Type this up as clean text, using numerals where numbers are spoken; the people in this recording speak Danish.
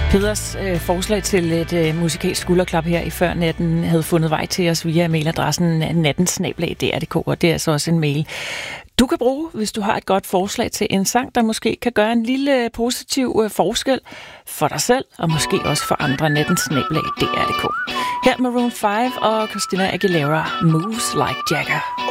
Peders forslag til et musikalsk skulderklap her i før natten havde fundet vej til os via mailadressen nattensnablag.dr.dk, og det er altså også en mail, du kan bruge, hvis du har et godt forslag til en sang, der måske kan gøre en lille positiv forskel for dig selv, og måske også for andre. nattensnablag.dr.dk. Her Maroon 5 og Christina Aguilera, Moves Like Jagger.